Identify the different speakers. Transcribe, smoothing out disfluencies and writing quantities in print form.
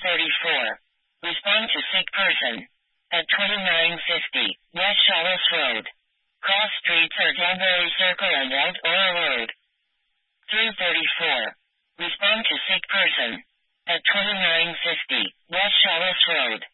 Speaker 1: 334. Respond to sick person. At 2950 West Shawlis Road. Cross streets are Danbury Circle and Eldora Road. 334. Respond to sick person. At 2950 West Shawlis Road.